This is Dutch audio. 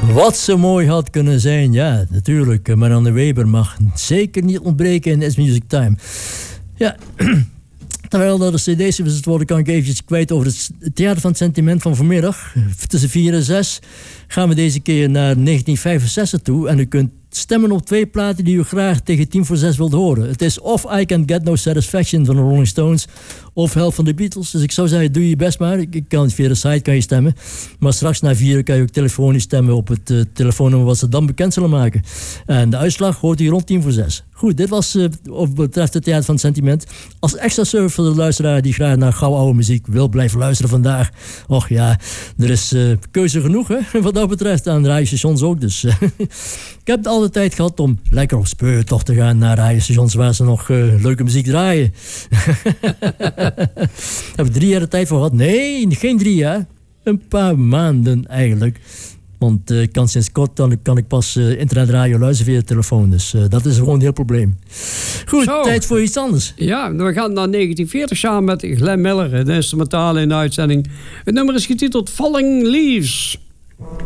Wat zo mooi had kunnen zijn, ja, natuurlijk. Marianne Weber mag zeker niet ontbreken in It's Music Time. Ja, terwijl er de cd's gezet worden, kan ik eventjes kwijt over het Theater van het Sentiment van vanmiddag. Tussen 4 en 6 gaan we deze keer naar 1965 toe. En u kunt stemmen op 2 platen die u graag tegen 5:50 wilt horen. Het is of I Can Get No Satisfaction van de Rolling Stones of Help van de Beatles. Dus ik zou zeggen, doe je best maar. Ik kan via de site kan je stemmen. Maar straks na 4 kan je ook telefonisch stemmen op het telefoonnummer wat ze dan bekend zullen maken. En de uitslag hoort u rond 5:50. Goed, dit was wat betreft het Theater van het Sentiment. Als extra service voor de luisteraar die graag naar gauw oude muziek wil blijven luisteren vandaag. Och ja, er is keuze genoeg hè, wat dat betreft. Aan de radiostations ook. Dus ik heb altijd tijd gehad om lekker op speurtocht te gaan naar radiostations waar ze nog leuke muziek draaien. Heb ik 3 jaar de tijd voor gehad? Nee, geen 3 jaar. Een paar maanden eigenlijk. Want sinds kort kan ik pas internetradio luisteren via de telefoon. Dus dat is gewoon een heel probleem. Goed, zo. Tijd voor iets anders. Ja, we gaan naar 1940 samen met Glenn Miller. De instrumentale in de uitzending. Het nummer is getiteld Falling Leaves.